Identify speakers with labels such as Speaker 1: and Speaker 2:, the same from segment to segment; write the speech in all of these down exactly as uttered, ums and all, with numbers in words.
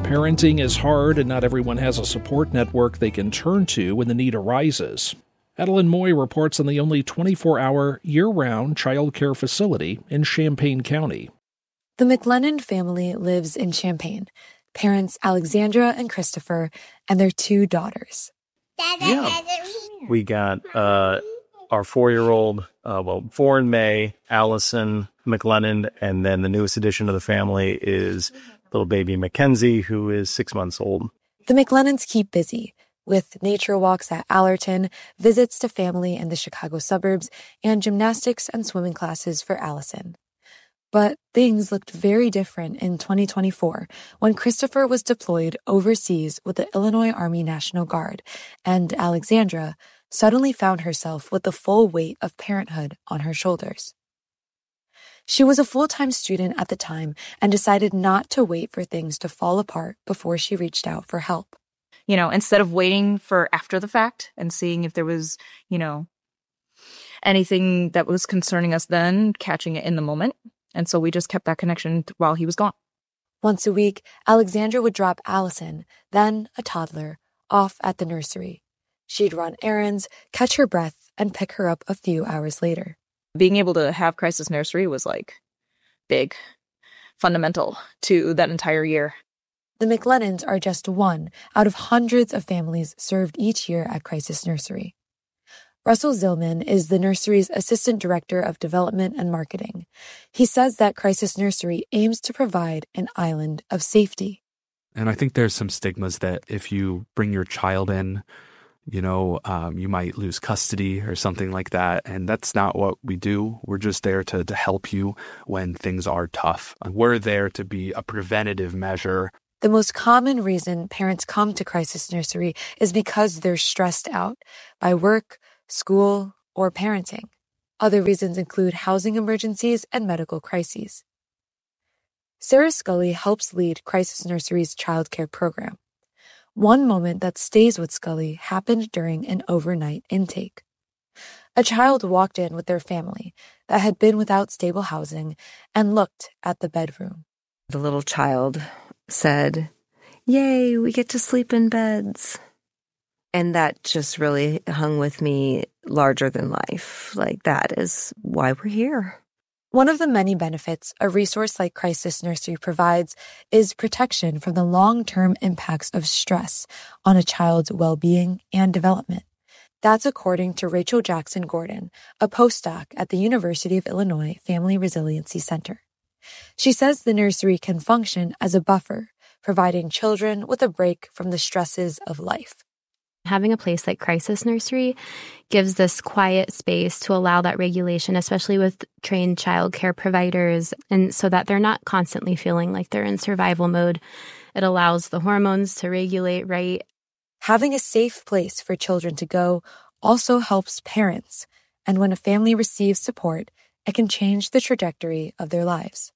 Speaker 1: Parenting is hard, and not everyone has a support network they can turn to when the need arises. Adeline Moy reports on the only twenty-four hour, year-round child care facility in Champaign County.
Speaker 2: The McLennan family lives in Champaign. Parents Alexandra and Christopher, and their two daughters.
Speaker 3: Yeah. We got uh, our four-year-old, uh, well, four in May, Allison McLennan, and then the newest addition to the family is little baby Mackenzie, who is six months old.
Speaker 2: The McLennans keep busy with nature walks at Allerton, visits to family in the Chicago suburbs, and gymnastics and swimming classes for Allison. But things looked very different in twenty twenty-four when Christopher was deployed overseas with the Illinois Army National Guard, and Alexandra suddenly found herself with the full weight of parenthood on her shoulders. She was a full-time student at the time and decided not to wait for things to fall apart before she reached out for help.
Speaker 4: You know, instead of waiting for after the fact and seeing if there was, you know, anything that was concerning us then, catching it in the moment. And so we just kept that connection while he was gone.
Speaker 2: Once a week, Alexandra would drop Allison, then a toddler, off at the nursery. She'd run errands, catch her breath, and pick her up a few hours later.
Speaker 4: Being able to have Crisis Nursery was like big, fundamental to that entire year.
Speaker 2: The McLennans are just one out of hundreds of families served each year at Crisis Nursery. Russell Zillman is the nursery's Assistant Director of Development and Marketing. He says that Crisis Nursery aims to provide an island of safety.
Speaker 5: And I think there's some stigmas that if you bring your child in, you know, um, you might lose custody or something like that. And that's not what we do. We're just there to, to help you when things are tough. We're there to be a preventative measure.
Speaker 2: The most common reason parents come to Crisis Nursery is because they're stressed out by work, school, or parenting. Other reasons include housing emergencies and medical crises. Sarah Scully helps lead Crisis Nursery's childcare program. One moment that stays with Scully happened during an overnight intake. A child walked in with their family that had been without stable housing and looked at the bedroom.
Speaker 6: The little child said, "Yay, we get to sleep in beds." And that just really hung with me larger than life. Like, that is why we're here.
Speaker 2: One of the many benefits a resource like Crisis Nursery provides is protection from the long-term impacts of stress on a child's well-being and development. That's according to Rachel Jackson Gordon, a postdoc at the University of Illinois Family Resiliency Center. She says the nursery can function as a buffer, providing children with a break from the stresses of life.
Speaker 7: Having a place like Crisis Nursery gives this quiet space to allow that regulation, especially with trained child care providers, and so that they're not constantly feeling like they're in survival mode. It allows the hormones to regulate right.
Speaker 2: Having a safe place for children to go also helps parents, and when a family receives support, it can change the trajectory of their lives.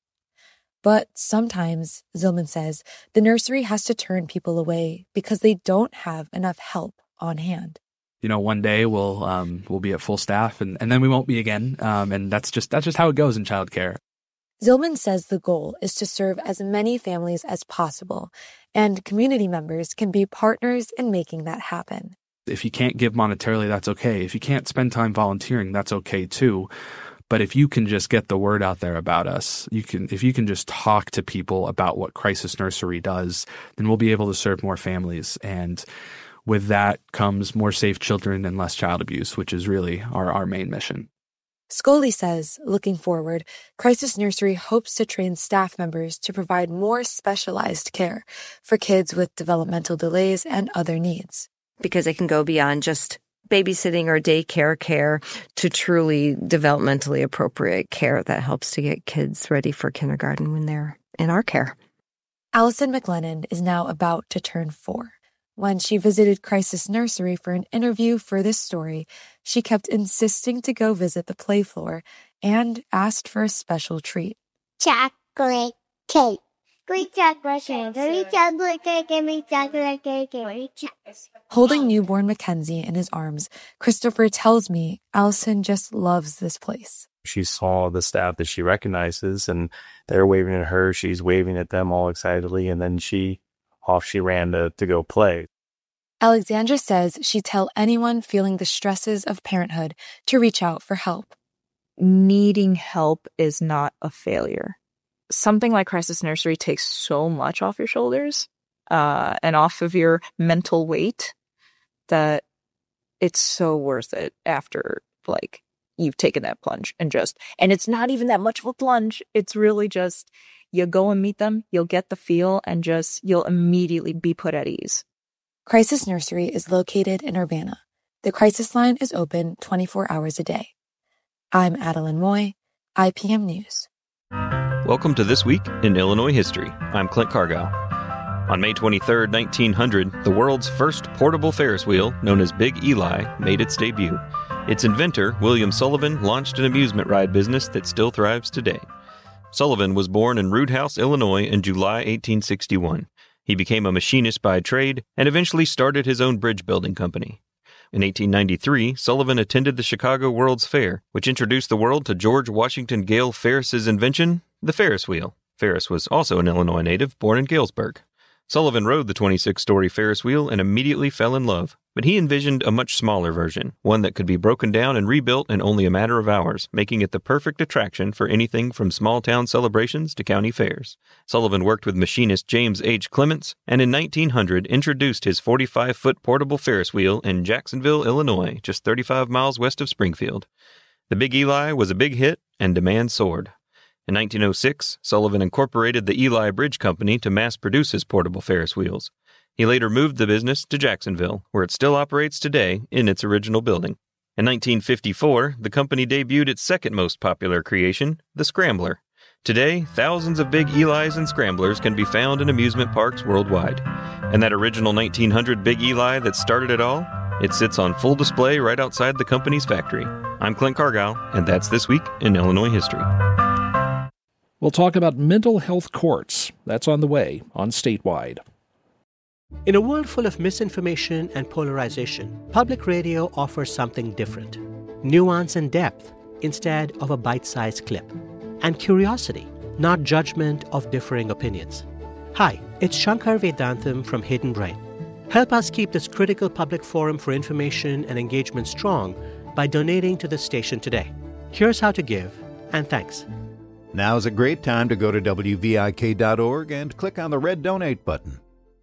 Speaker 2: But sometimes, Zillman says, the nursery has to turn people away because they don't have enough help on hand.
Speaker 5: You know, one day we'll um, we'll be at full staff, and, and then we won't be again. Um, and that's just that's just how it goes in childcare.
Speaker 2: Zillman says the goal is to serve as many families as possible, and community members can be partners in making that happen.
Speaker 5: If you can't give monetarily, that's okay. If you can't spend time volunteering, that's okay too. But if you can just get the word out there about us, you can. If you can just talk to people about what Crisis Nursery does, then we'll be able to serve more families. And with that comes more safe children and less child abuse, which is really our, our main mission.
Speaker 2: Scully says, looking forward, Crisis Nursery hopes to train staff members to provide more specialized care for kids with developmental delays and other needs.
Speaker 6: Because it can go beyond just babysitting or daycare care to truly developmentally appropriate care that helps to get kids ready for kindergarten when they're in our care.
Speaker 2: Allison McLennan is now about to turn four. When she visited Crisis Nursery for an interview for this story, she kept insisting to go visit the play floor and asked for a special treat.
Speaker 8: Chocolate cake. Great chocolate cake. Great chocolate cake. Great chocolate cake.
Speaker 2: Holding newborn Mackenzie in his arms, Christopher tells me Allison just loves this place.
Speaker 3: She saw the staff that she recognizes, and they're waving at her. She's waving at them all excitedly, and then she off she ran to, to go play.
Speaker 2: Alexandra says she'd tell anyone feeling the stresses of parenthood to reach out for help.
Speaker 4: Needing help is not a failure. Something like Crisis Nursery takes so much off your shoulders uh, and off of your mental weight that it's so worth it after, like, you've taken that plunge and just, and it's not even that much of a plunge. It's really just, you go and meet them, you'll get the feel, and just, you'll immediately be put at ease.
Speaker 2: Crisis Nursery is located in Urbana. The crisis line is open twenty-four hours a day. I'm Adeline Moy, I P M News.
Speaker 9: Welcome to This Week in Illinois History. I'm Clint Cargile. On May twenty-third, nineteen hundred, the world's first portable Ferris wheel, known as Big Eli, made its debut. Its inventor, William Sullivan, launched an amusement ride business that still thrives today. Sullivan was born in Rood House, Illinois in July eighteen sixty-one. He became a machinist by trade and eventually started his own bridge building company. In eighteen ninety-three, Sullivan attended the Chicago World's Fair, which introduced the world to George Washington Gale Ferris's invention, the Ferris wheel. Ferris was also an Illinois native, born in Galesburg. Sullivan rode the twenty-six story Ferris wheel and immediately fell in love, but he envisioned a much smaller version, one that could be broken down and rebuilt in only a matter of hours, making it the perfect attraction for anything from small-town celebrations to county fairs. Sullivan worked with machinist James H. Clements, and in nineteen hundred introduced his forty-five foot portable Ferris wheel in Jacksonville, Illinois, just thirty-five miles west of Springfield. The Big Eli was a big hit, and demand soared. In nineteen oh six, Sullivan incorporated the Eli Bridge Company to mass-produce his portable Ferris wheels. He later moved the business to Jacksonville, where it still operates today in its original building. In nineteen fifty-four, the company debuted its second most popular creation, the Scrambler. Today, thousands of Big Elis and Scramblers can be found in amusement parks worldwide. And that original nineteen hundred Big Eli that started it all? It sits on full display right outside the company's factory. I'm Clint Cargile, and that's This Week in Illinois History.
Speaker 1: We'll talk about mental health courts. That's on the way on Statewide.
Speaker 10: In a world full of misinformation and polarization, public radio offers something different. Nuance and depth instead of a bite-sized clip. And curiosity, not judgment of differing opinions. Hi, it's Shankar Vedantam from Hidden Brain. Help us keep this critical public forum for information and engagement strong by donating to the station today. Here's how to give, and thanks.
Speaker 11: Now's a great time to go to W V I K dot org and click on the red donate button.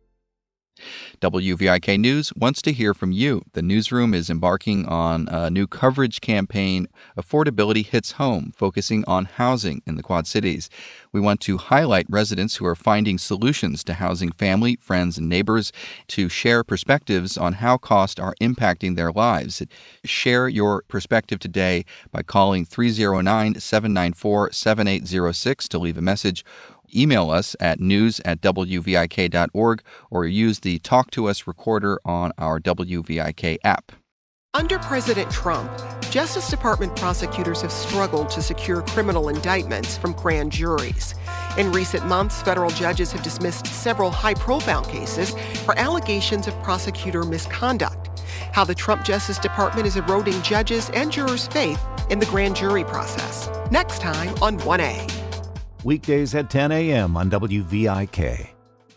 Speaker 12: W V I K News wants to hear from you. The newsroom is embarking on a new coverage campaign, Affordability Hits Home, focusing on housing in the Quad Cities. We want to highlight residents who are finding solutions to housing family, friends, and neighbors, to share perspectives on how costs are impacting their lives. Share your perspective today by calling three oh nine, seven nine four, seven eight oh six to leave a message. Email us at news at W V I K dot org or use the Talk to Us recorder on our W V I K app.
Speaker 13: Under President Trump, Justice Department prosecutors have struggled to secure criminal indictments from grand juries. In recent months, federal judges have dismissed several high-profile cases for allegations of prosecutor misconduct. How the Trump Justice Department is eroding judges' and jurors' faith in the grand jury process. Next time on one A.
Speaker 11: Weekdays at ten a.m. on W V I K.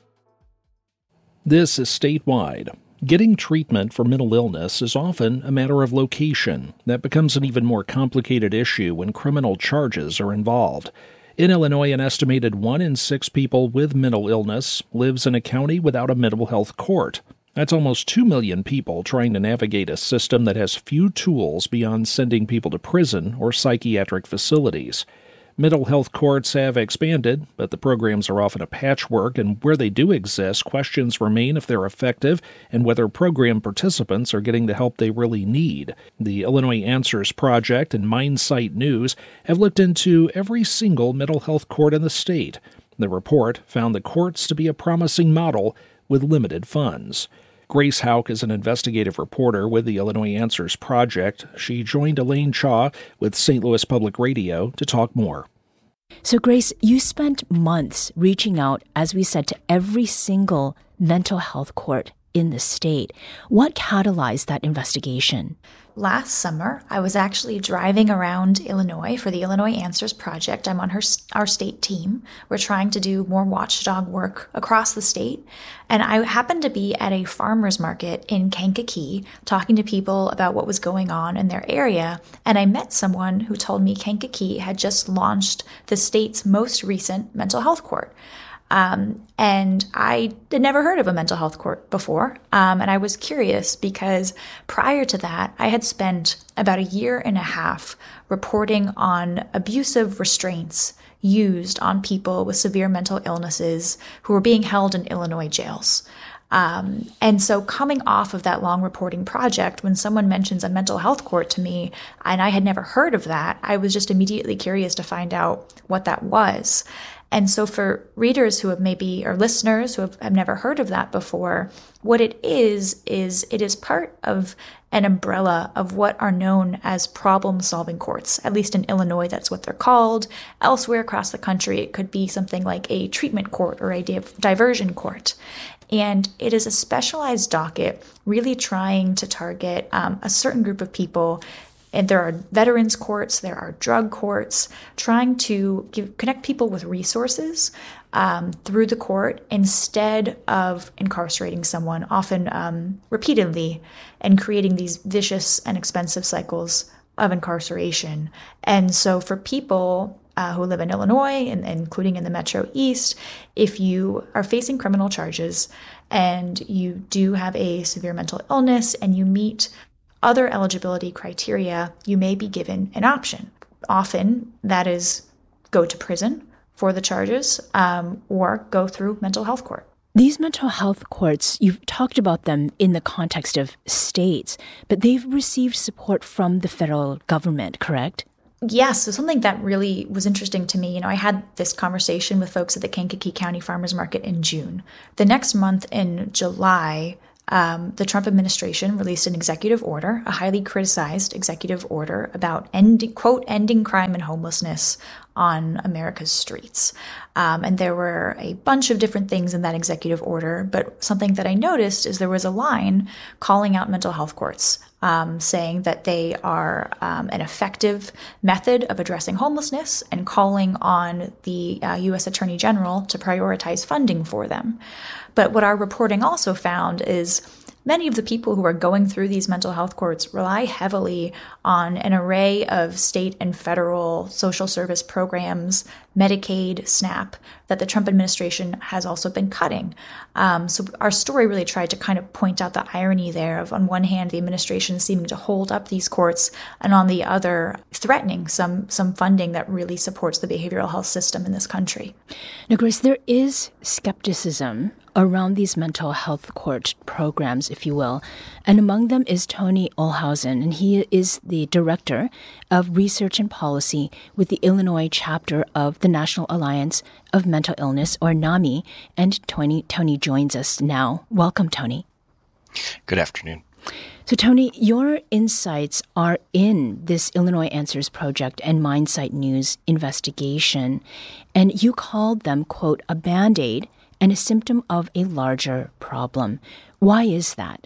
Speaker 1: This is Statewide. Getting treatment for mental illness is often a matter of location. That becomes an even more complicated issue when criminal charges are involved. In Illinois, an estimated one in six people with mental illness lives in a county without a mental health court. That's almost two million people trying to navigate a system that has few tools beyond sending people to prison or psychiatric facilities. Mental health courts have expanded, but the programs are often a patchwork, and where they do exist, questions remain if they're effective and whether program participants are getting the help they really need. The Illinois Answers Project and MindSight News have looked into every single mental health court in the state. The report found the courts to be a promising model with limited funds. Grace Hauk is an investigative reporter with the Illinois Answers Project. She joined Elaine Chaw with Saint Louis Public Radio to talk more.
Speaker 14: So, Grace, you spent months reaching out, as we said, to every single mental health court in the state. What catalyzed that investigation?
Speaker 15: Last summer, I was actually driving around Illinois for the Illinois Answers Project. I'm on her, our state team. We're trying to do more watchdog work across the state. And I happened to be at a farmer's market in Kankakee talking to people about what was going on in their area. And I met someone who told me Kankakee had just launched the state's most recent mental health court. Um, and I had never heard of a mental health court before. Um, and I was curious because prior to that, I had spent about a year and a half reporting on abusive restraints used on people with severe mental illnesses who were being held in Illinois jails. Um, and so coming off of that long reporting project, when someone mentions a mental health court to me, and I had never heard of that, I was just immediately curious to find out what that was. And so for readers who have maybe, or listeners who have, have never heard of that before, what it is, is it is part of an umbrella of what are known as problem-solving courts. At least in Illinois, that's what they're called. Elsewhere across the country, it could be something like a treatment court or a div- diversion court. And it is a specialized docket really trying to target um, a certain group of people. And there are veterans courts, there are drug courts, trying to give, connect people with resources um, through the court instead of incarcerating someone, often um, repeatedly, and creating these vicious and expensive cycles of incarceration. And so for people uh, who live in Illinois, and, and including in the Metro East, if you are facing criminal charges and you do have a severe mental illness and you meet other eligibility criteria, you may be given an option. Often that is go to prison for the charges um, or go through mental health court.
Speaker 14: These mental health courts, you've talked about them in the context of states, but they've received support from the federal government, correct?
Speaker 15: Yes, so something that really was interesting to me, you know, I had this conversation with folks at the Kankakee County Farmers Market in June. The next month in July, Um, the Trump administration released an executive order, a highly criticized executive order about ending, quote, ending crime and homelessness on America's streets. Um, and there were a bunch of different things in that executive order, but something that I noticed is there was a line calling out mental health courts, um, saying that they are um, an effective method of addressing homelessness and calling on the uh, U S Attorney General to prioritize funding for them. But what our reporting also found is many of the people who are going through these mental health courts rely heavily on an array of state and federal social service programs, Medicaid, SNAP, that the Trump administration has also been cutting. Um, so our story really tried to kind of point out the irony there of, on one hand, the administration seeming to hold up these courts, and on the other, threatening some some funding that really supports the behavioral health system in this country.
Speaker 14: Now, Grace, there is skepticism around these mental health court programs, if you will. And among them is Tony Olhausen, and he is the director of research and policy with the Illinois chapter of the National Alliance of Mental Illness, or NAMI. And Tony, Tony joins us now. Welcome, Tony.
Speaker 16: Good afternoon.
Speaker 14: So, Tony, your insights are in this Illinois Answers Project and Mindsight News investigation, and you called them, quote, a Band-Aid and a symptom of a larger problem. Why is that?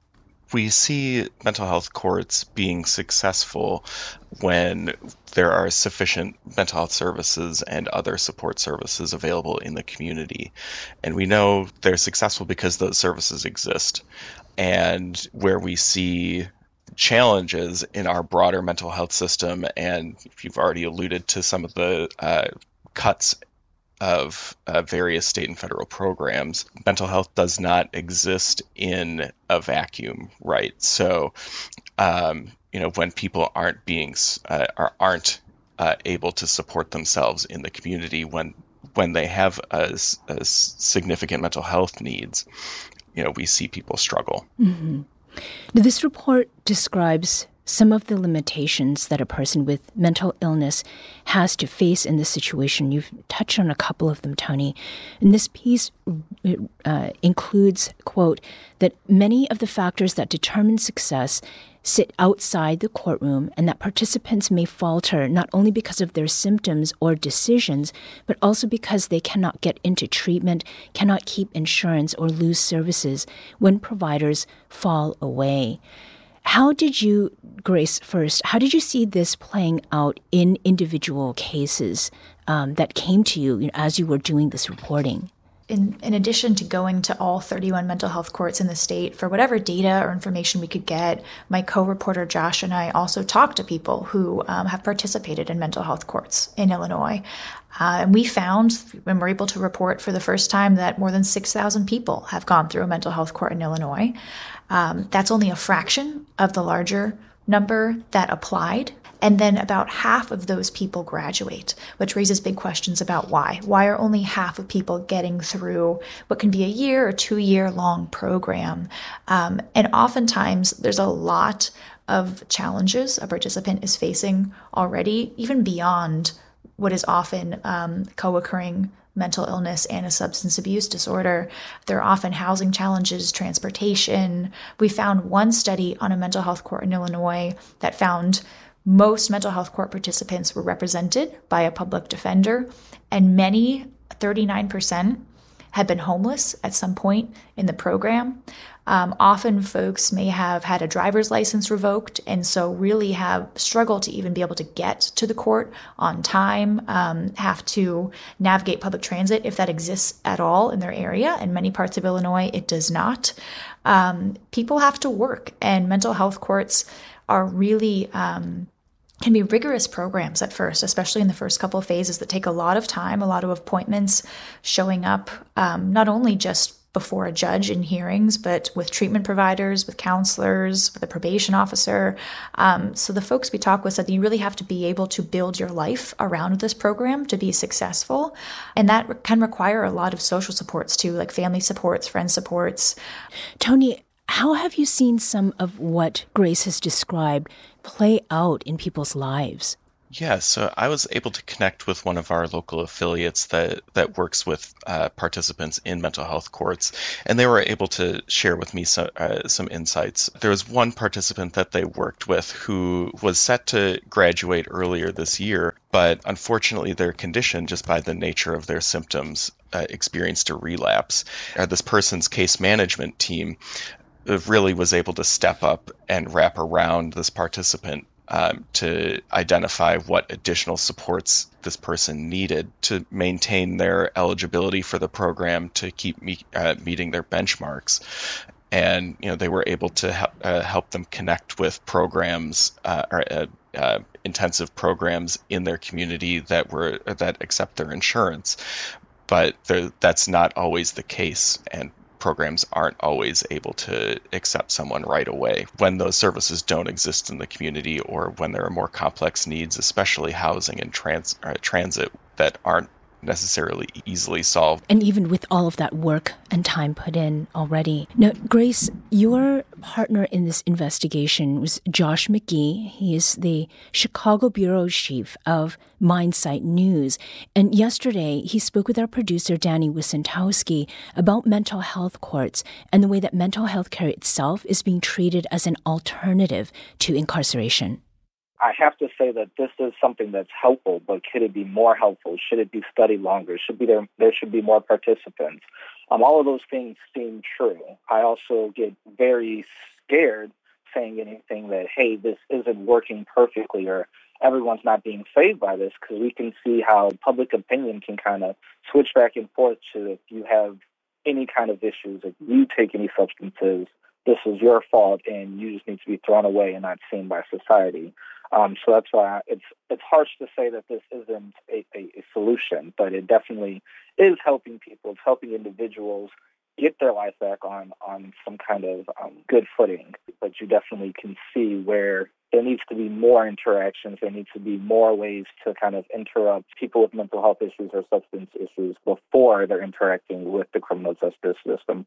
Speaker 16: We see mental health courts being successful when there are sufficient mental health services and other support services available in the community. And we know they're successful because those services exist. And where we see challenges in our broader mental health system, and you've already alluded to some of the uh, cuts of uh, various state and federal programs, mental health does not exist in a vacuum, right? So, um, you know, when people aren't being uh, or aren't uh, able to support themselves in the community, when when they have a, a significant mental health needs, you know, we see people struggle.
Speaker 14: Mm-hmm. Now, this report describes some of the limitations that a person with mental illness has to face in this situation. You've touched on a couple of them, Tony. And this piece uh, includes, quote, that many of the factors that determine success sit outside the courtroom and that participants may falter not only because of their symptoms or decisions, but also because they cannot get into treatment, cannot keep insurance, or lose services when providers fall away. How did you, Grace, first, how did you see this playing out in individual cases um, that came to you, you know, as you were doing this reporting?
Speaker 15: In, in addition to going to all thirty-one mental health courts in the state for whatever data or information we could get, my co-reporter Josh and I also talked to people who um, have participated in mental health courts in Illinois. Uh, and we found, when we're able to report for the first time, that more than six thousand people have gone through a mental health court in Illinois. Um, that's only a fraction of the larger number that applied. And then about half of those people graduate, which raises big questions about why. Why are only half of people getting through what can be a year or two year long program? Um, and oftentimes there's a lot of challenges a participant is facing already, even beyond what is often um, co-occurring mental illness and a substance abuse disorder. There are often housing challenges, transportation. We found one study on a mental health court in Illinois that found most mental health court participants were represented by a public defender, and many, thirty-nine percent, had been homeless at some point in the program. Um, often folks may have had a driver's license revoked and so really have struggled to even be able to get to the court on time, um, have to navigate public transit if that exists at all in their area. In many parts of Illinois, it does not. Um, people have to work, and mental health courts are really um, can be rigorous programs at first, especially in the first couple of phases that take a lot of time, a lot of appointments, showing up um, not only just before a judge in hearings, but with treatment providers, with counselors, with a probation officer. Um, so the folks we talk with said that you really have to be able to build your life around this program to be successful. And that can require a lot of social supports too, like family supports, friend supports.
Speaker 14: Tony, how have you seen some of what Grace has described play out in people's lives?
Speaker 16: Yeah, so I was able to connect with one of our local affiliates that, that works with uh, participants in mental health courts, and they were able to share with me some, uh, some insights. There was one participant that they worked with who was set to graduate earlier this year, but unfortunately their condition, just by the nature of their symptoms, uh, experienced a relapse. Uh, this person's case management team really was able to step up and wrap around this participant Um, to identify what additional supports this person needed to maintain their eligibility for the program, to keep me, uh, meeting their benchmarks. And, you know, they were able to help, uh, help them connect with programs uh, or uh, uh, intensive programs in their community that were that accept their insurance. But that's not always the case, and programs aren't always able to accept someone right away when those services don't exist in the community, or when there are more complex needs, especially housing and trans- uh, transit, that aren't necessarily easily solved.
Speaker 14: And even with all of that work and time put in already. Now, Grace, your partner in this investigation was Josh McGee. He is the Chicago bureau chief of Mindsight News. And yesterday, he spoke with our producer, Danny Wysentowski, about mental health courts and the way that mental health care itself is being treated as an alternative to incarceration.
Speaker 17: I have to say that this is something that's helpful, but could it be more helpful? Should it be studied longer? Should be there? There should be more participants. Um, all of those things seem true. I also get very scared saying anything that, hey, this isn't working perfectly, or everyone's not being saved by this, because we can see how public opinion can kind of switch back and forth to, if you have any kind of issues, if you take any substances, this is your fault, and you just need to be thrown away and not seen by society. Um, so that's why it's it's harsh to say that this isn't a, a, a solution, but it definitely is helping people. It's helping individuals get their life back on, on some kind of um, good footing. But you definitely can see where there needs to be more interactions. There needs to be more ways to kind of interrupt people with mental health issues or substance issues before they're interacting with the criminal justice system.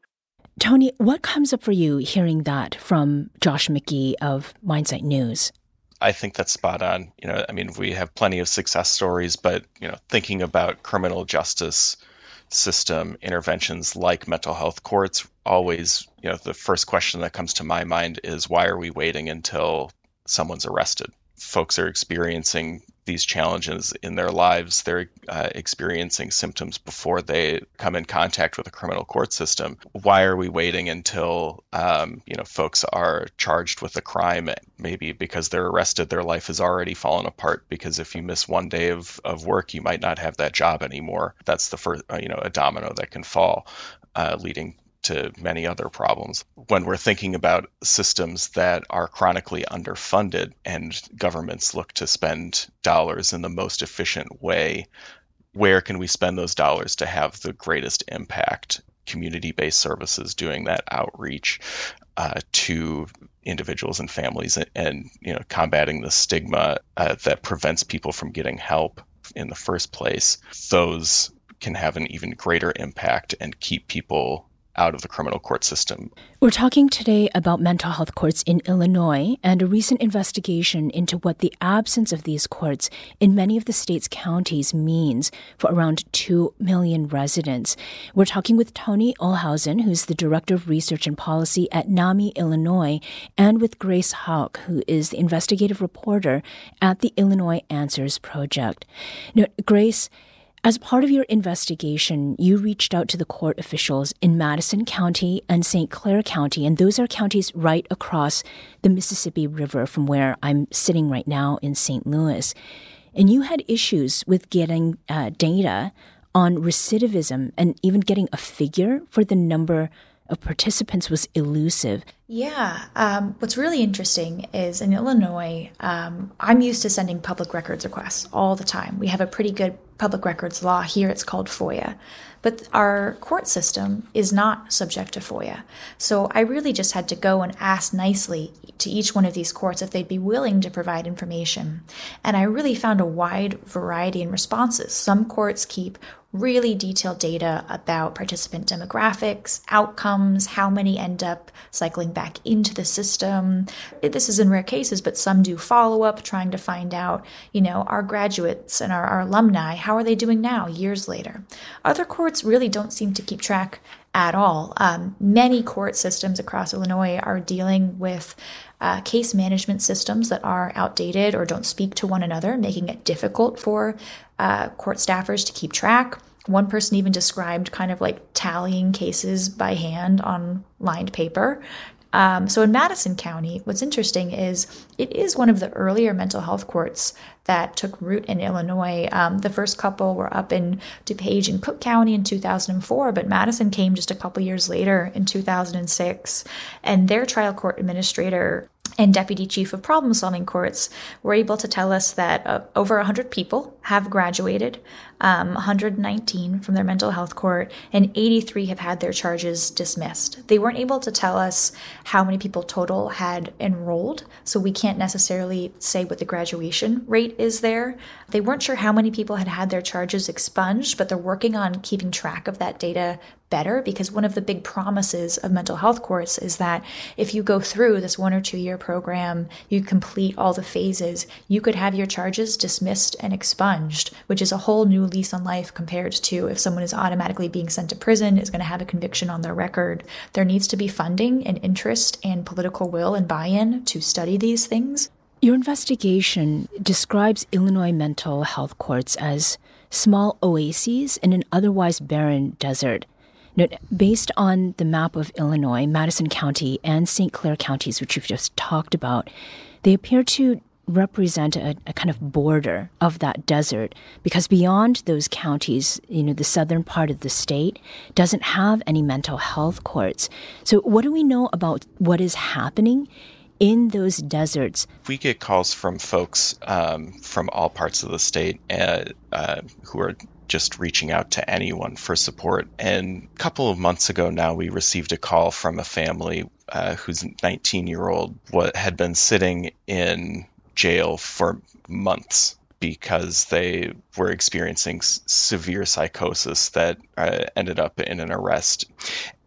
Speaker 14: Tony, what comes up for you hearing that from Josh McGee of Mindsight News?
Speaker 16: I think that's spot on. You know, I mean, we have plenty of success stories, but, you know, thinking about criminal justice system interventions like mental health courts, always, you know, the first question that comes to my mind is, why are we waiting until someone's arrested? Folks are experiencing these challenges in their lives. They're uh, experiencing symptoms before they come in contact with a criminal court system. Why are we waiting until, um, you know, folks are charged with a crime? Maybe because they're arrested, their life has already fallen apart, because if you miss one day of, of work, you might not have that job anymore. That's the first, uh, you know, a domino that can fall, uh, leading to many other problems. When we're thinking about systems that are chronically underfunded and governments look to spend dollars in the most efficient way, where can we spend those dollars to have the greatest impact? Community-based services, doing that outreach uh, to individuals and families, and, and you know, combating the stigma uh, that prevents people from getting help in the first place. Those can have an even greater impact and keep people out of the criminal court system.
Speaker 14: We're talking today about mental health courts in Illinois and a recent investigation into what the absence of these courts in many of the state's counties means for around two million residents. We're talking with Tony Olhausen, who's the Director of Research and Policy at NAMI, Illinois, and with Grace Hauck, who is the investigative reporter at the Illinois Answers Project. Now, Grace, as part of your investigation, you reached out to the court officials in Madison County and Saint Clair County, and those are counties right across the Mississippi River from where I'm sitting right now in Saint Louis. And you had issues with getting uh, data on recidivism, and even getting a figure for the number of participants was elusive.
Speaker 15: Yeah. Um, what's really interesting is in Illinois, um, I'm used to sending public records requests all the time. We have a pretty good public records law here. It's called FOIA. But our court system is not subject to FOIA. So I really just had to go and ask nicely to each one of these courts if they'd be willing to provide information. And I really found a wide variety in responses. Some courts keep really detailed data about participant demographics, outcomes, how many end up cycling back into the system. This is in rare cases, but some do follow-up, trying to find out, you know, our graduates and our, our alumni, how are they doing now, years later? Other courts really don't seem to keep track at all. Um, many court systems across Illinois are dealing with uh, case management systems that are outdated or don't speak to one another, making it difficult for uh, court staffers to keep track. One person even described kind of like tallying cases by hand on lined paper. Um, so in Madison County, what's interesting is it is one of the earlier mental health courts that took root in Illinois. Um, the first couple were up in DuPage and Cook County in two thousand four, but Madison came just a couple years later in two thousand six. And their trial court administrator and deputy chief of problem-solving courts were able to tell us that uh, over one hundred people have graduated, um, one hundred nineteen from their mental health court, and eighty-three have had their charges dismissed. They weren't able to tell us how many people total had enrolled, so we can't necessarily say what the graduation rate is there. They weren't sure how many people had had their charges expunged, but they're working on keeping track of that data better, because one of the big promises of mental health courts is that if you go through this one or two year program, you complete all the phases, you could have your charges dismissed and expunged, which is a whole new lease on life compared to if someone is automatically being sent to prison, is going to have a conviction on their record. There needs to be funding and interest and political will and buy-in to study these things.
Speaker 14: Your investigation describes Illinois mental health courts as small oases in an otherwise barren desert. Now, based on the map of Illinois, Madison County and Saint Clair counties, which you've just talked about, they appear to represent a, a kind of border of that desert, because beyond those counties, you know, the southern part of the state doesn't have any mental health courts. So what do we know about what is happening in those deserts?
Speaker 16: We get calls from folks um, from all parts of the state uh, uh, who are just reaching out to anyone for support. And a couple of months ago now, we received a call from a family uh, whose nineteen-year-old what, had been sitting in jail for months because they were experiencing s- severe psychosis that uh, ended up in an arrest.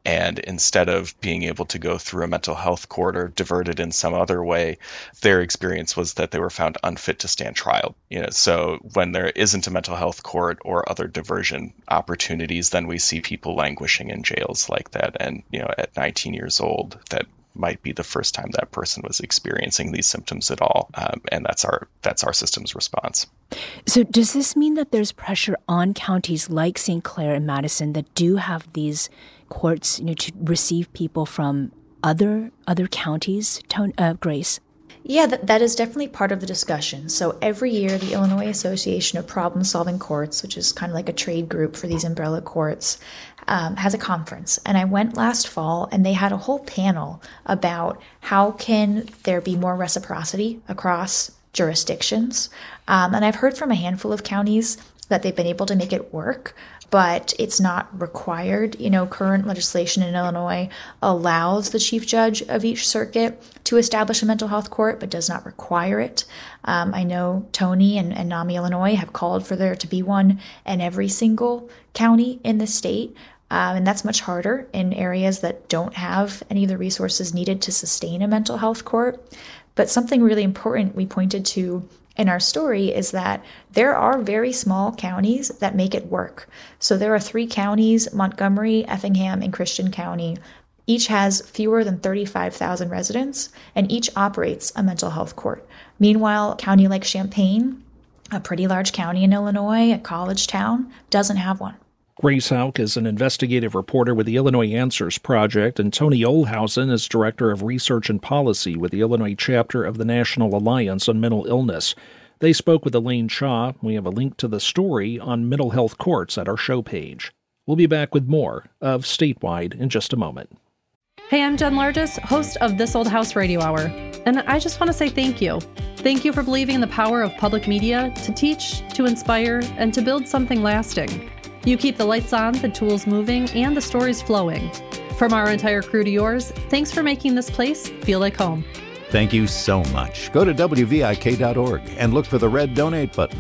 Speaker 16: And instead of being able to go through a mental health court or diverted in some other way, their experience was that they were found unfit to stand trial. You know, so when there isn't a mental health court or other diversion opportunities, then we see people languishing in jails like that. And, you know, at nineteen years old, that might be the first time that person was experiencing these symptoms at all. Um, and that's our that's our system's response.
Speaker 14: So does this mean that there's pressure on counties like Saint Clair and Madison that do have these courts, you know, to receive people from other other counties, uh, Grace?
Speaker 15: Yeah, that, that is definitely part of the discussion. So every year, the Illinois Association of Problem-Solving Courts, which is kind of like a trade group for these umbrella courts, um, has a conference. And I went last fall, and they had a whole panel about how can there be more reciprocity across jurisdictions. Um, and I've heard from a handful of counties that they've been able to make it work, but it's not required. You know, current legislation in Illinois allows the chief judge of each circuit to establish a mental health court, but does not require it. Um, I know Tony and, and NAMI Illinois have called for there to be one in every single county in the state. Um, and that's much harder in areas that don't have any of the resources needed to sustain a mental health court. But something really important we pointed to in our story is that there are very small counties that make it work. So there are three counties, Montgomery, Effingham, and Christian County. Each has fewer than thirty-five thousand residents, and each operates a mental health court. Meanwhile, a county like Champaign, a pretty large county in Illinois, a college town, doesn't have one.
Speaker 1: Grace Hauck is an investigative reporter with the Illinois Answers Project, and Tony Olhausen is Director of Research and Policy with the Illinois chapter of the National Alliance on Mental Illness. They spoke with Elaine Shaw. We have a link to the story on mental health courts at our show page. We'll be back with more of Statewide in just a moment.
Speaker 18: Hey, I'm Jen Largis, host of This Old House Radio Hour, and I just want to say thank you. Thank you for believing in the power of public media to teach, to inspire, and to build something lasting. You keep the lights on, the tools moving, and the stories flowing. From our entire crew to yours, thanks for making this place feel like home.
Speaker 11: Thank you so much. Go to W V I K dot org and look for the red donate button.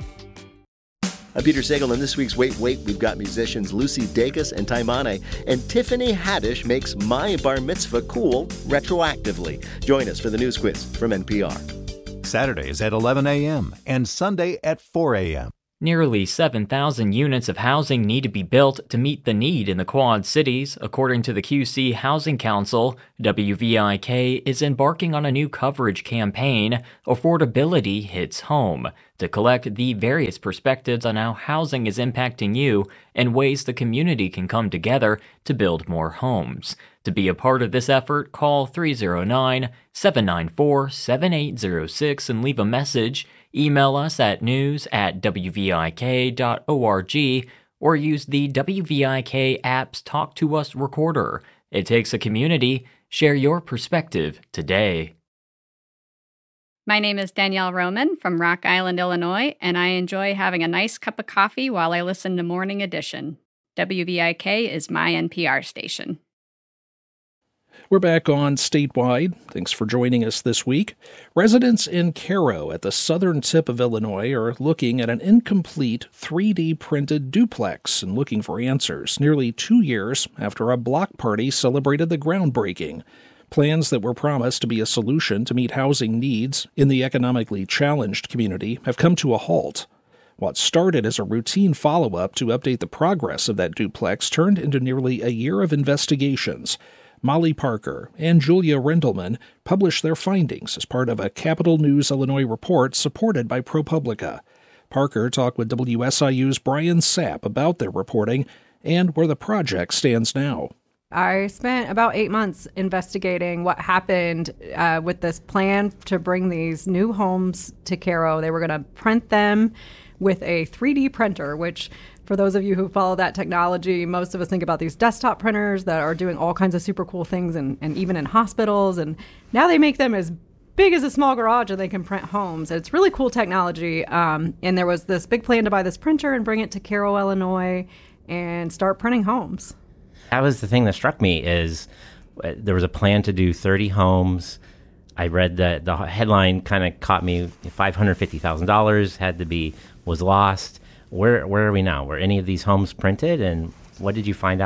Speaker 19: I'm Peter Sagal, and this week's Wait, Wait, we've got musicians Lucy Dacus and Taimane, and Tiffany Haddish makes My Bar Mitzvah cool retroactively. Join us for the news quiz from N P R.
Speaker 11: Saturdays at eleven a.m. and Sunday at four a.m.
Speaker 20: Nearly seven thousand units of housing need to be built to meet the need in the Quad Cities, according to the Q C Housing Council. W V I K is embarking on a new coverage campaign, Affordability Hits Home, to collect the various perspectives on how housing is impacting you and ways the community can come together to build more homes. To be a part of this effort, call three oh nine, seven nine four, seven eight oh six and leave a message. Email us at news at w v i k dot org or use the W V I K app's Talk to Us recorder. It takes a community. Share your perspective today.
Speaker 21: My name is Danielle Roman from Rock Island, Illinois, and I enjoy having a nice cup of coffee while I listen to Morning Edition. W V I K is my N P R station.
Speaker 1: We're back on Statewide. Thanks for joining us this week. Residents in Cairo at the southern tip of Illinois are looking at an incomplete three D printed duplex and looking for answers nearly two years after a block party celebrated the groundbreaking. Plans that were promised to be a solution to meet housing needs in the economically challenged community have come to a halt. What started as a routine follow-up to update the progress of that duplex turned into nearly a year of investigations. Molly Parker and Julia Rendelman published their findings as part of a Capital News Illinois report supported by ProPublica. Parker talked with W S I U's Brian Sapp about their reporting and where the project stands now.
Speaker 22: I spent about eight months investigating what happened uh, with this plan to bring these new homes to Cairo. They were going to print them with a three D printer, which for those of you who follow that technology, most of us think about these desktop printers that are doing all kinds of super cool things and, and even in hospitals. And now they make them as big as a small garage and they can print homes. It's really cool technology. Um, and there was this big plan to buy this printer and bring it to Cairo, Illinois, and start printing homes.
Speaker 23: That was the thing that struck me is uh, there was a plan to do thirty homes. I read the the headline kind of caught me. five hundred fifty thousand dollars had to be was lost. Where where are we now? Were any of these homes printed, and what did you find out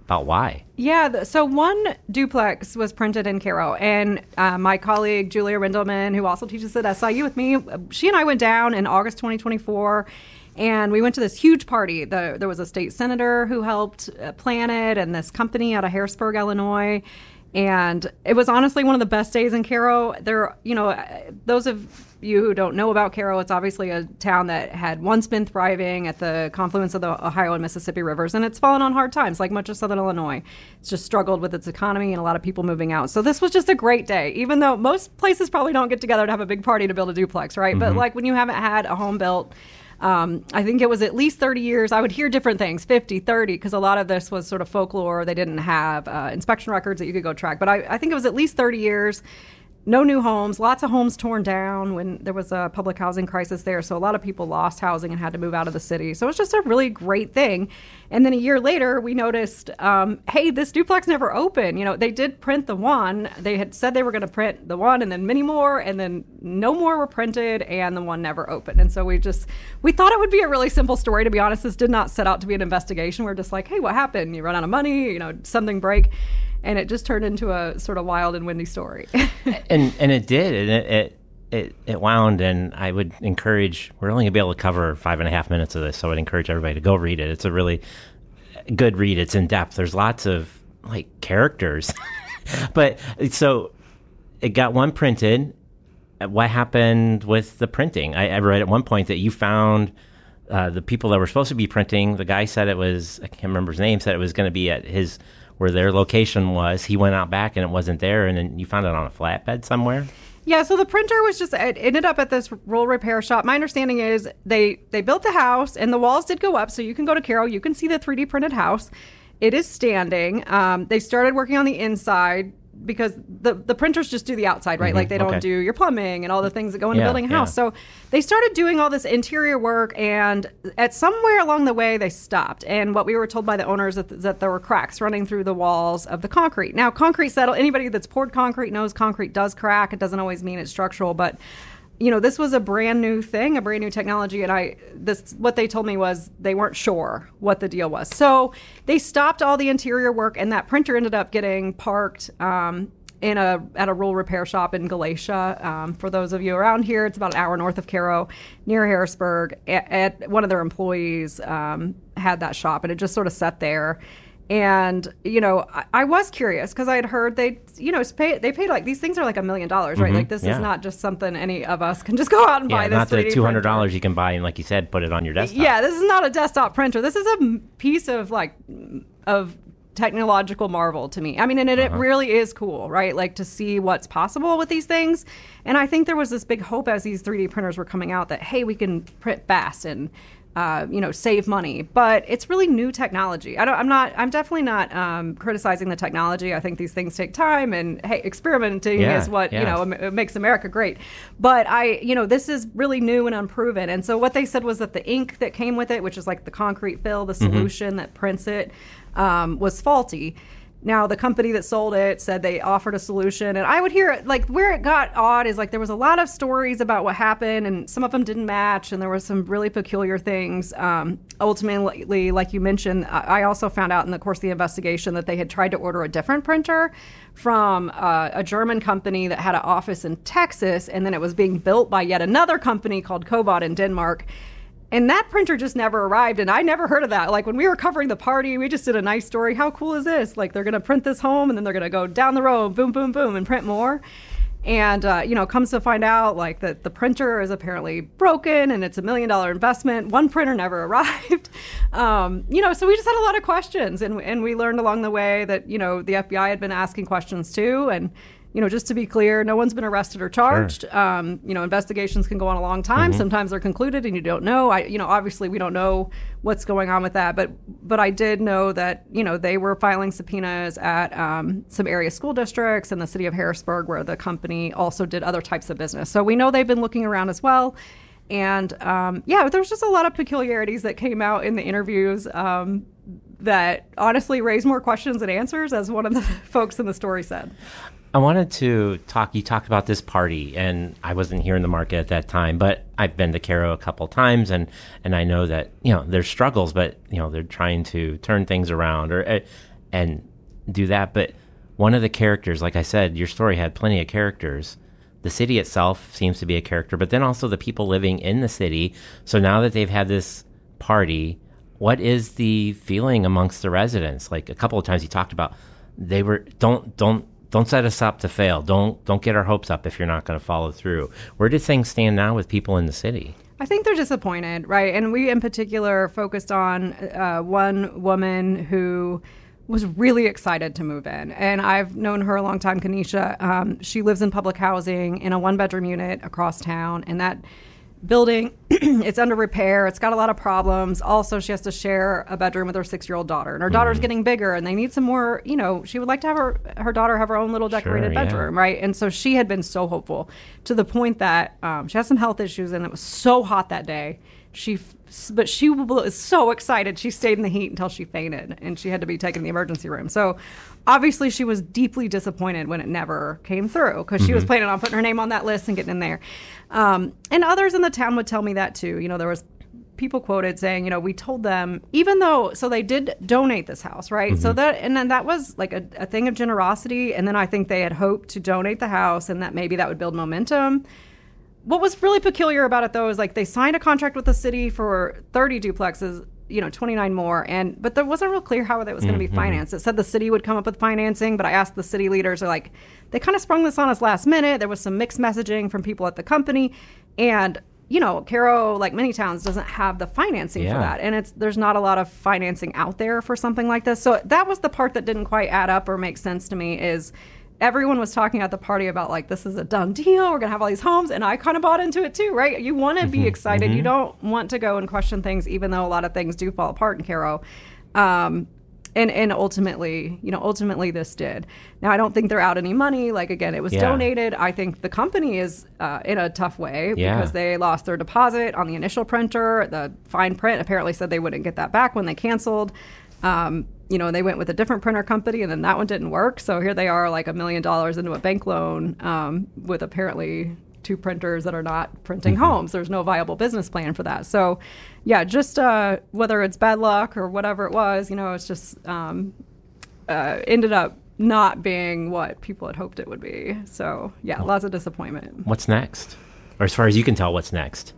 Speaker 23: about why.
Speaker 22: Yeah, th- so one duplex was printed in Cairo, and uh, my colleague Julia Rindelman, who also teaches at S I U with me, she and I went down in August twenty twenty-four, and we went to this huge party. The, there was a state senator who helped uh, plan it, and this company out of Harrisburg, Illinois. And it was honestly one of the best days in Cairo. There, you know, those of you who don't know about Cairo, it's obviously a town that had once been thriving at the confluence of the Ohio and Mississippi rivers, and it's fallen on hard times, like much of Southern Illinois. It's just struggled with its economy and a lot of people moving out. So this was just a great day, even though most places probably don't get together to have a big party to build a duplex, right? Mm-hmm. But like when you haven't had a home built, Um, I think it was at least thirty years. I would hear different things, fifty, thirty, because a lot of this was sort of folklore. They didn't have uh, inspection records that you could go track. But I, I think it was at least thirty years. No new homes, lots of homes torn down when there was a public housing crisis there. So a lot of people lost housing and had to move out of the city. So it was just a really great thing. And then a year later, we noticed, um, hey, this duplex never opened. You know, they did print the one. They had said they were going to print the one and then many more, and then no more were printed, and the one never opened. And so we just, we thought it would be a really simple story, to be honest. This did not set out to be an investigation. We're just like, hey, what happened? You run out of money, you know, something break. And it just turned into a sort of wild and windy story.
Speaker 23: and and it did. And it, it it it wound. And I would encourage, we're only going to be able to cover five and a half minutes of this, so I'd encourage everybody to go read it. It's a really good read. It's in depth. There's lots of, like, characters. But so it got one printed. What happened with the printing? I, I read at one point that you found uh, the people that were supposed to be printing. The guy said it was, I can't remember his name, said it was going to be at his, where their location was. He went out back and it wasn't there, and then you found it on a flatbed somewhere?
Speaker 22: Yeah, so the printer was just, it ended up at this roll repair shop. My understanding is they, they built the house, and the walls did go up, so you can go to Cairo, you can see the three D printed house. It is standing. Um, they started working on the inside, because the, the printers just do the outside, right? Mm-hmm. Like they don't
Speaker 23: Okay.
Speaker 22: do your plumbing and all the things that go into
Speaker 23: Yeah,
Speaker 22: building a house.
Speaker 23: yeah.
Speaker 22: So they started doing all this interior work, and at somewhere along the way they stopped. And what we were told by the owners is that, that there were cracks running through the walls of the concrete. Now, concrete settle, anybody that's poured concrete knows concrete does crack. It doesn't always mean it's structural, but you know, this was a brand new thing, a brand new technology, and I this what they told me was they weren't sure what the deal was. So they stopped all the interior work, and that printer ended up getting parked um, in a at a roll repair shop in Galatia. Um, for those of you around here, it's about an hour north of Cairo, near Harrisburg. At, at one of their employees um, had that shop, and it just sort of sat there. And, you know, I, I was curious because I had heard they, you know, pay, they paid like, these things are like a million dollars, right?
Speaker 23: Mm-hmm.
Speaker 22: Like this
Speaker 23: Yeah.
Speaker 22: is not just something any of us can just go out and
Speaker 23: Yeah,
Speaker 22: buy this
Speaker 23: not the
Speaker 22: three D
Speaker 23: two hundred
Speaker 22: printer.
Speaker 23: dollars you can buy and, like you said, put it on your desktop.
Speaker 22: Yeah, this is not a desktop printer. This is a m- piece of like, m- of technological marvel to me. I mean, and it,
Speaker 23: Uh-huh.
Speaker 22: it really is cool, right? Like to see what's possible with these things. And I think there was this big hope as these three D printers were coming out that, hey, we can print fast and, uh, you know, save money. But it's really new technology. I don't, I'm not, I'm definitely not um, criticizing the technology. I think these things take time, and hey, experimenting
Speaker 23: Yeah,
Speaker 22: is what,
Speaker 23: yeah.
Speaker 22: you know, it makes America great. But I, you know, this is really new and unproven. And so what they said was that the ink that came with it, which is like the concrete fill, the
Speaker 23: Mhm.
Speaker 22: solution that prints it, um, was faulty. Now, the company that sold it said they offered a solution, and I would hear it, like, where it got odd is, like, there was a lot of stories about what happened, and some of them didn't match, and there were some really peculiar things. Um, ultimately, like you mentioned, I I also found out in the course of the investigation that they had tried to order a different printer from uh, a German company that had an office in Texas, and then it was being built by yet another company called Cobot in Denmark. And that printer just never arrived, and I never heard of that. Like, when we were covering the party, we just did a nice story. How cool is this? Like, they're going to print this home, and then they're going to go down the road, boom, boom, boom, and print more. And, uh, you know, comes to find out, like, that the printer is apparently broken, and it's a million-dollar investment. One printer never arrived. Um, you know, so we just had a lot of questions, and, and we learned along the way that, you know, the F B I had been asking questions, too, and you know, just to be clear, no one's been arrested or charged.
Speaker 23: Sure.
Speaker 22: Um, you know, investigations can go on a long time.
Speaker 23: Mhm.
Speaker 22: Sometimes they're concluded and you don't know. I, you know, obviously we don't know what's going on with that, but but I did know that, you know, they were filing subpoenas at um, some area school districts in the city of Harrisburg, where the company also did other types of business. So we know they've been looking around as well. And um, yeah, there was just a lot of peculiarities that came out in the interviews um, that honestly raised more questions than answers, as one of the folks in the story said.
Speaker 23: I wanted to talk, you talked about this party, and I wasn't here in the market at that time, but I've been to Cairo a couple times, and, and I know that, you know, there's struggles, but, you know, they're trying to turn things around. Or uh, and do that. But one of the characters, like I said, your story had plenty of characters. The city itself seems to be a character, but then also the people living in the city. So now that they've had this party, what is the feeling amongst the residents? Like a couple of times you talked about, they were, don't, don't, don't set us up to fail. Don't, don't get our hopes up if you're not going to follow through. Where do things stand now with people in the city?
Speaker 22: I think they're disappointed, right? And we in particular focused on uh, one woman who was really excited to move in. And I've known her a long time, Kanisha. Um, she lives in public housing in a one-bedroom unit across town. And that building, it's under repair. It's got a lot of problems. Also, she has to share a bedroom with her six-year-old daughter. And her mm-hmm. daughter's getting bigger, and they need some more, you know, she would like to have her, her daughter have her own little decorated
Speaker 23: sure,
Speaker 22: bedroom,
Speaker 23: yeah.
Speaker 22: right? And so she had been so hopeful to the point that um, she has some health issues, and it was so hot that day. She, but she was so excited. She stayed in the heat until she fainted, and she had to be taken to the emergency room. So obviously she was deeply disappointed when it never came through, because mm-hmm. she was planning on putting her name on that list and getting in there. Um, and others in the town would tell me that too. You know, there was people quoted saying, you know, we told them, even though, so they did donate this house, right? Mm-hmm. So that, and then that was like a, a thing of generosity. And then I think they had hoped to donate the house, and that maybe that would build momentum. What was really peculiar about it, though, is like they signed a contract with the city for thirty duplexes, you know, twenty-nine more, and but there wasn't real clear how that was going to
Speaker 23: mm-hmm.
Speaker 22: be financed. It said the city would come up with financing, but I asked the city leaders, they're like, they kind of sprung this on us last minute. There was some mixed messaging from people at the company, and you know, Cairo, like many towns, doesn't have the financing
Speaker 23: yeah.
Speaker 22: for that, and it's there's not a lot of financing out there for something like this. So that was the part that didn't quite add up or make sense to me. Is everyone was talking at the party about like, this is a done deal. We're going to have all these homes. And I kind of bought into it too, right? You want to mm-hmm. be excited. Mm-hmm. You don't want to go and question things, even though a lot of things do fall apart in Cairo. Um, and, and ultimately, you know, ultimately this did. Now, I don't think they're out any money. Like, again, it was
Speaker 23: yeah.
Speaker 22: donated. I think the company is uh, in a tough way
Speaker 23: yeah.
Speaker 22: because they lost their deposit on the initial printer. The fine print apparently said they wouldn't get that back when they canceled. Um, you know, they went with a different printer company, and then that one didn't work. So here they are, like a million dollars into a bank loan um, with apparently two printers that are not printing mm-hmm. homes. There's no viable business plan for that. So, yeah, just uh, whether it's bad luck or whatever it was, you know, it's just um, uh, ended up not being what people had hoped it would be. So, yeah, lots of disappointment.
Speaker 23: What's next? Or as far as you can tell, what's next?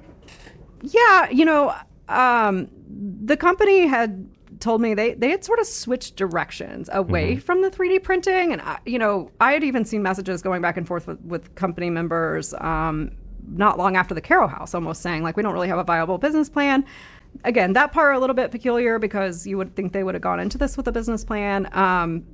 Speaker 22: Yeah, you know, um, the company had told me they, they had sort of switched directions away mm-hmm. from the three D printing. And, I, you know, I had even seen messages going back and forth with, with company members um, not long after the Caro House, almost saying, like, we don't really have a viable business plan. Again, that part a little bit peculiar because you would think they would have gone into this with a business plan. Um,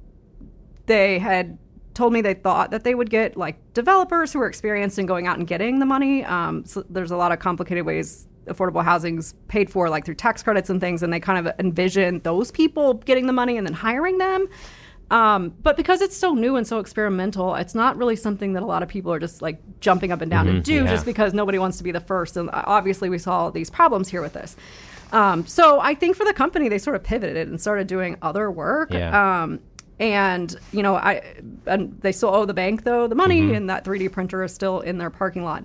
Speaker 22: they had told me they thought that they would get, like, developers who were experienced in going out and getting the money. Um, so there's a lot of complicated ways affordable housing's paid for, like through tax credits and things, and they kind of envision those people getting the money and then hiring them. Um, but because it's so new and so experimental, it's not really something that a lot of people are just like jumping up and down
Speaker 23: mm-hmm,
Speaker 22: to do yeah. just because nobody wants to be the first. And obviously we saw these problems here with this. Um, so I think for the company, they sort of pivoted and started doing other work.
Speaker 23: Yeah.
Speaker 22: Um, and, you know, I and they still owe the bank, though, the money,
Speaker 23: mm-hmm.
Speaker 22: and that three D printer is still in their parking lot.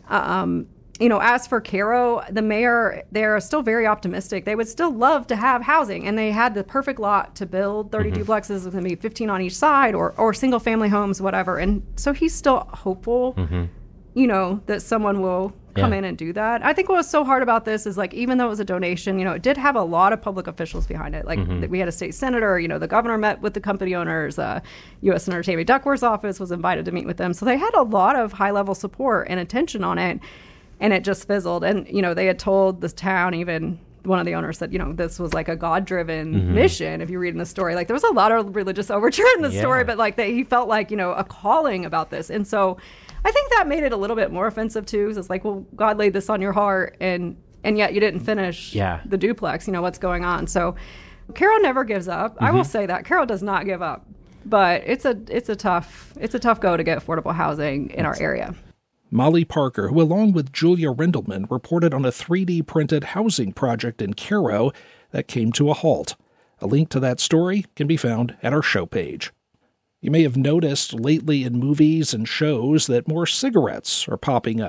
Speaker 22: Um, You know, as for Caro, the mayor, they're still very optimistic. They would still love to have housing, and they had the perfect lot to build thirty mm-hmm. duplexes with maybe fifteen on each side, or or single family homes, whatever. And so he's still hopeful, mm-hmm. you know, that someone will come
Speaker 23: yeah.
Speaker 22: in and do that. I think what was so hard about this is, like, even though it was a donation, you know, it did have a lot of public officials behind it. Like, mm-hmm. we had a state senator, you know, the governor met with the company owners, uh, U S Senator Tammy Duckworth's office was invited to meet with them. So they had a lot of high-level support and attention on it. And it just fizzled. And, you know, they had told this town, even one of the owners said, you know, this was like a God-driven mm-hmm. mission. If you read in the story, like there was a lot of religious overture in the yeah. story, but like they, he felt like, you know, a calling about this. And so I think that made it a little bit more offensive too. Because it's like, well, God laid this on your heart, and and yet you didn't finish
Speaker 23: yeah.
Speaker 22: the duplex. You know, what's going on? So Caro never gives up. Mm-hmm. I will say that Caro does not give up. But it's a it's a tough it's a tough go to get affordable housing in our area.
Speaker 1: Molly Parker, who along with Julia Rindelman reported on a three D printed housing project in Caro that came to a halt. A link to that story can be found at our show page. You may have noticed lately in movies and shows that more cigarettes are popping up.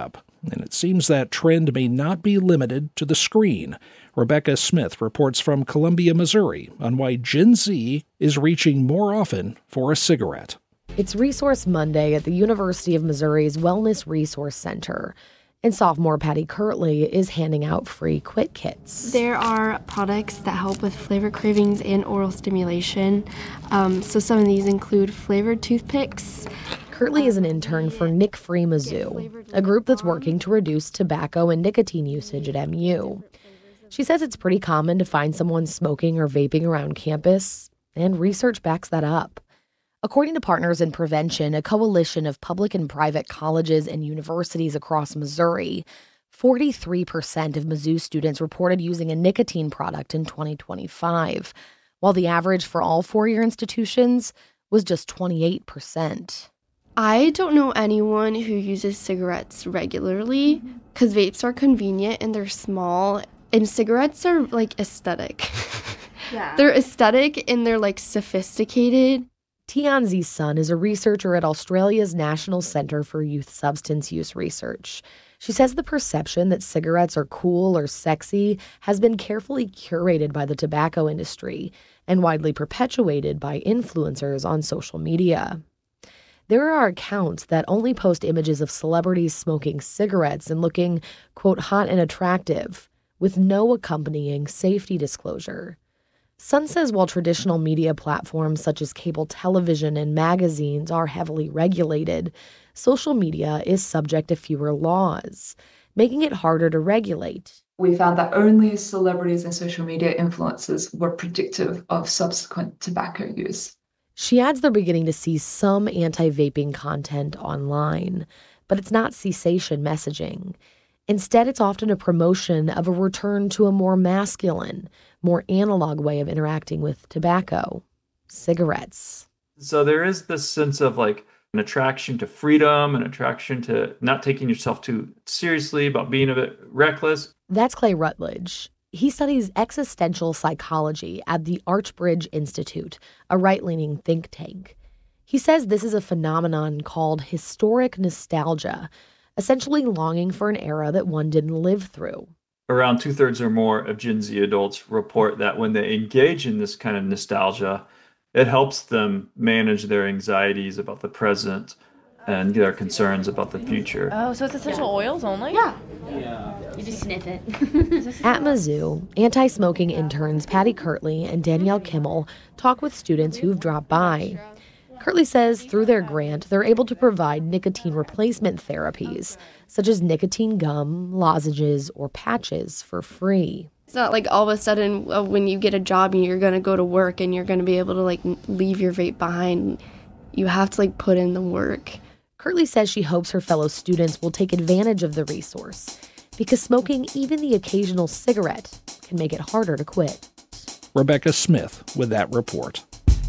Speaker 1: and it seems that trend may not be limited to the screen. Rebecca Smith reports from Columbia, Missouri, on why Gen Z is reaching more often for a cigarette.
Speaker 5: It's Resource Monday at the University of Missouri's Wellness Resource Center, and sophomore Patty Kirtley is handing out free quit kits.
Speaker 6: There are products that help with flavor cravings and oral stimulation. Um, so some of these include flavored toothpicks.
Speaker 5: Kirtley is an intern for Nic Free Mizzou, a group that's working to reduce tobacco and nicotine usage at M U. She says it's pretty common to find someone smoking or vaping around campus, and research backs that up. According to Partners in Prevention, a coalition of public and private colleges and universities across Missouri, forty-three percent of Mizzou students reported using a nicotine product in twenty twenty-five, while the average for all four-year institutions was just twenty-eight percent.
Speaker 6: I don't know anyone who uses cigarettes regularly because vapes are convenient and they're small, and cigarettes are like aesthetic. Yeah. They're aesthetic and they're like sophisticated.
Speaker 5: Tianzi's son is a researcher at Australia's National Centre for Youth Substance Use Research. She says the perception that cigarettes are cool or sexy has been carefully curated by the tobacco industry and widely perpetuated by influencers on social media. There are accounts that only post images of celebrities smoking cigarettes and looking, quote, hot and attractive, with no accompanying safety disclosure. Sun says while traditional media platforms such as cable television and magazines are heavily regulated, social media is subject to fewer laws, making it harder to regulate.
Speaker 7: We found that only celebrities and social media influencers were predictive of subsequent tobacco use.
Speaker 5: She adds they're beginning to see some anti-vaping content online, but it's not cessation messaging. Instead, it's often a promotion of a return to a more masculine, more analog way of interacting with tobacco, cigarettes.
Speaker 24: So there is this sense of like an attraction to freedom, an attraction to not taking yourself too seriously, about being a bit reckless.
Speaker 5: That's Clay Rutledge. He studies existential psychology at the Archbridge Institute, a right-leaning think tank. He says this is a phenomenon called historic nostalgia, essentially longing for an era that one didn't live through.
Speaker 24: Around two-thirds or more of Gen Z adults report that when they engage in this kind of nostalgia, it helps them manage their anxieties about the present and their concerns about the future.
Speaker 25: Oh, so it's essential yeah. oils only?
Speaker 8: Yeah. Yeah. You just sniff it.
Speaker 5: At Mizzou, anti-smoking interns Patty Kirtley and Danielle Kimmel talk with students who've dropped by. Kirtley says through their grant, they're able to provide nicotine replacement therapies, such as nicotine gum, lozenges, or patches for free.
Speaker 6: It's not like all of a sudden uh, when you get a job and you're going to go to work and you're going to be able to like leave your vape behind. You have to like put in the work.
Speaker 5: Kirtley says she hopes her fellow students will take advantage of the resource because smoking even the occasional cigarette can make it harder to quit.
Speaker 1: Rebecca Smith with that report.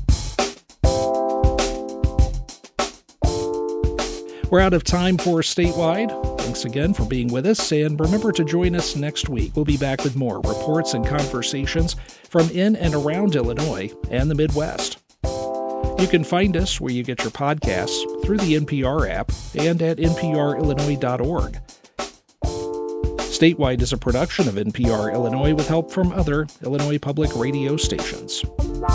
Speaker 1: We're out of time for Statewide. Thanks again for being with us, and remember to join us next week. We'll be back with more reports and conversations from in and around Illinois and the Midwest. You can find us where you get your podcasts through the N P R app and at N P R Illinois dot org. Statewide is a production of N P R Illinois with help from other Illinois public radio stations.